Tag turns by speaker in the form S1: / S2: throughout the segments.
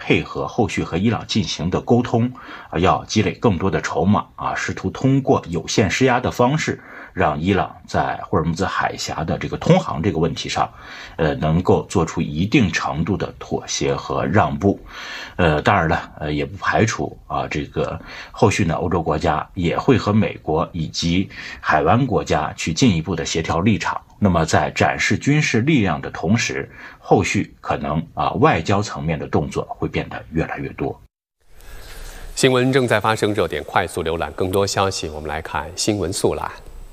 S1: 配合后续和伊朗进行的沟通，要积累更多的筹码试图通过有限施压的方式，让伊朗在霍尔木兹海峡的这个通航这个问题上，能够做出一定程度的妥协和让步。当然了，也不排除这个后续呢，欧洲国家也会和美国以及海湾国家去进一步的协调立场。那么在展示军事力量的同时，后续可能外交层面的动作会变得越来越多。
S2: 新闻正在发生，热点快速浏览更多消息，我们来看新闻速览。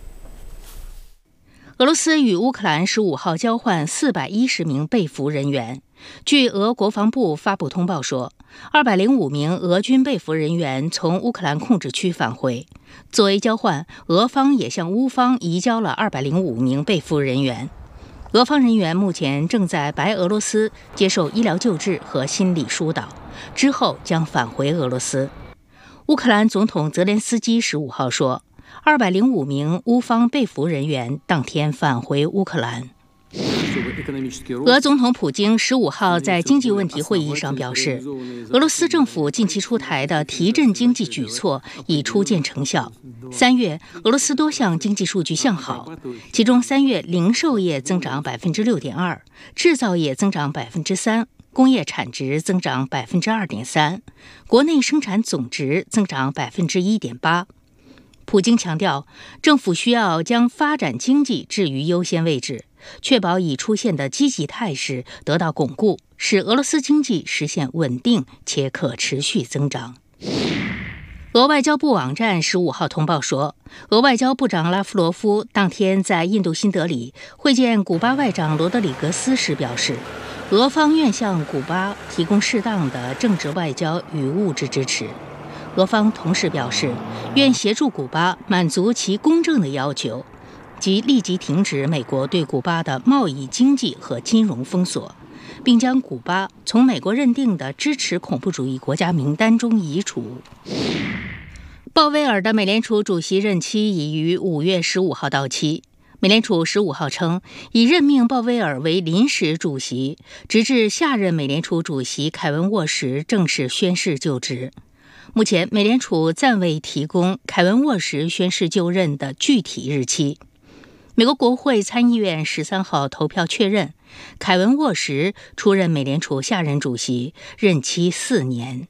S3: 俄罗斯与乌克兰15号交换410名被俘人员。据俄国防部发布通报说，205名俄军被俘人员从乌克兰控制区返回。作为交换，俄方也向乌方移交了205名被俘人员。俄方人员目前正在白俄罗斯接受医疗救治和心理疏导，之后将返回俄罗斯。乌克兰总统泽连斯基15号说，205名乌方被俘人员当天返回乌克兰。俄总统普京15号在经济问题会议上表示，俄罗斯政府近期出台的提振经济举措已初见成效。3月，俄罗斯多项经济数据向好，其中3月零售业增长 6.2%， 制造业增长 3%， 工业产值增长 2.3%， 国内生产总值增长 1.8%。普京强调，政府需要将发展经济置于优先位置，确保已出现的积极态势得到巩固，使俄罗斯经济实现稳定且可持续增长。俄外交部网站15号通报说，俄外交部长拉夫罗夫当天在印度新德里会见古巴外长罗德里格斯时表示，俄方愿向古巴提供适当的政治外交与物质支持。俄方同时表示，愿协助古巴满足其公正的要求，即立即停止美国对古巴的贸易、经济和金融封锁，并将古巴从美国认定的支持恐怖主义国家名单中移除。鲍威尔的美联储主席任期已于5月15号到期。美联储15号称，已任命鲍威尔为临时主席，直至下任美联储主席凯文沃什正式宣誓就职。目前，美联储暂未提供凯文沃什宣誓就任的具体日期。美国国会参议院13号投票确认，凯文沃什出任美联储下任主席，任期4年。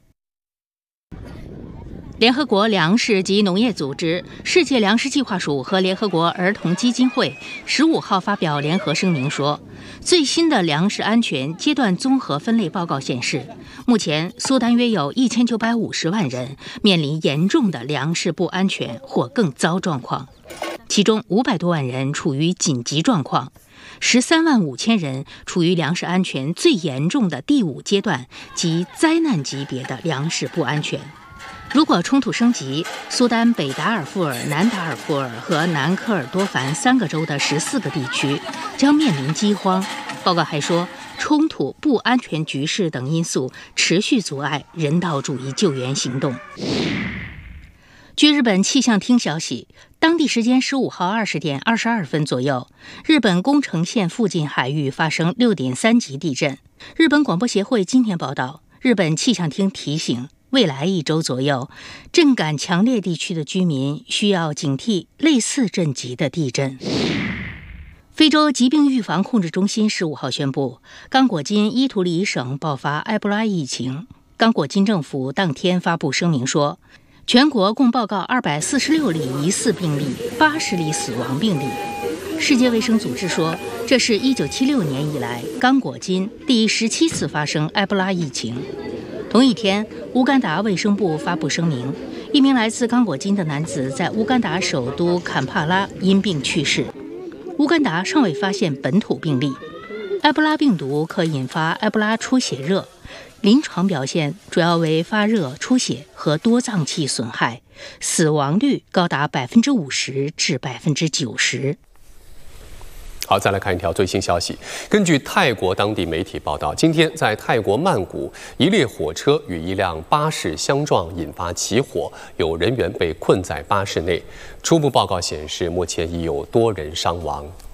S3: 联合国粮食及农业组织、世界粮食计划署和联合国儿童基金会15号发表联合声明说，最新的粮食安全阶段综合分类报告显示，目前苏丹约有1950万人面临严重的粮食不安全或更糟状况，其中500多万人处于紧急状况，13万5千人处于粮食安全最严重的第5阶段及灾难级别的粮食不安全。如果冲突升级，苏丹北达尔富尔、南达尔富尔和南科尔多凡3个州的14个地区将面临饥荒。报告还说，冲突、不安全局势等因素持续阻碍人道主义救援行动。据日本气象厅消息，当地时间15号20点22分左右，日本宫城县附近海域发生6.3级地震。日本广播协会今天报道，日本气象厅提醒，未来1周左右，震感强烈地区的居民需要警惕类似震级的地震。非洲疾病预防控制中心15号宣布，刚果金伊图里省爆发埃博拉疫情。刚果金政府当天发布声明说，全国共报告246例疑似病例，80例死亡病例。世界卫生组织说，这是1976年以来刚果金第17次发生埃博拉疫情。同一天，乌干达卫生部发布声明，一名来自刚果金的男子在乌干达首都坎帕拉因病去世。乌干达尚未发现本土病例。埃博拉病毒可引发埃博拉出血热，临床表现主要为发热、出血和多脏器损害，死亡率高达50%至90%。
S2: 好，再来看一条最新消息。根据泰国当地媒体报道，今天在泰国曼谷，一列火车与一辆巴士相撞，引发起火，有人员被困在巴士内。初步报告显示，目前已有多人伤亡。